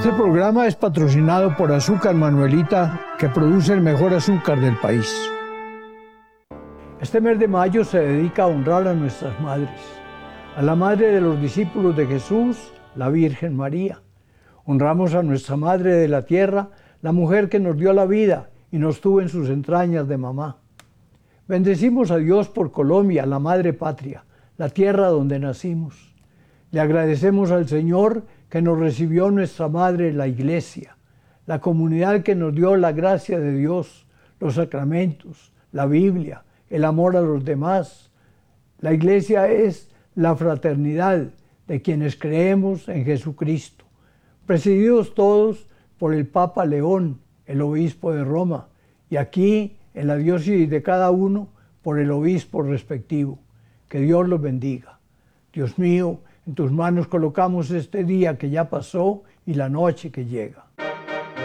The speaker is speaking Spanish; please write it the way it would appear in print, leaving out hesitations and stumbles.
Este programa es patrocinado por Azúcar Manuelita, que produce el mejor azúcar del país. Este mes de mayo se dedica a honrar a nuestras madres, a la madre de los discípulos de Jesús, la Virgen María. Honramos a nuestra Madre de la Tierra, la mujer que nos dio la vida y nos tuvo en sus entrañas de mamá. Bendecimos a Dios por Colombia, la madre patria, la tierra donde nacimos. Le agradecemos al Señor que nos recibió nuestra madre, la Iglesia, la comunidad que nos dio la gracia de Dios, los sacramentos, la Biblia, el amor a los demás. La Iglesia es la fraternidad de quienes creemos en Jesucristo, presididos todos por el Papa León, el obispo de Roma, y aquí en la diócesis de cada uno por el obispo respectivo. Que Dios los bendiga. Dios mío, en tus manos colocamos este día que ya pasó y la noche que llega.